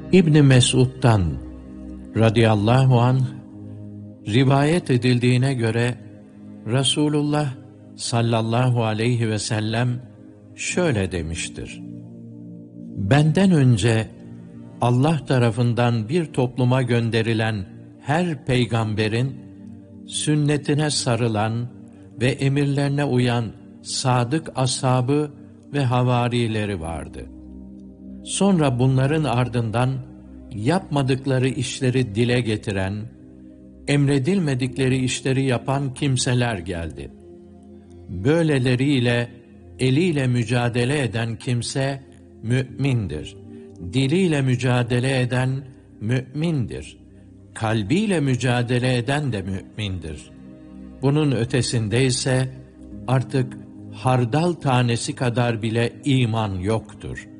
İbn Mesud'dan radıyallahu anh rivayet edildiğine göre Resulullah sallallahu aleyhi ve sellem şöyle demiştir: benden önce Allah tarafından bir topluma gönderilen her peygamberin sünnetine sarılan ve emirlerine uyan sadık ashabı ve havarileri vardı. Sonra bunların ardından yapmadıkları işleri dile getiren, emredilmedikleri işleri yapan kimseler geldi. Böyleleriyle eliyle mücadele eden kimse mü'mindir. Diliyle mücadele eden mü'mindir. Kalbiyle mücadele eden de mü'mindir. Bunun ötesinde ise artık hardal tanesi kadar bile iman yoktur.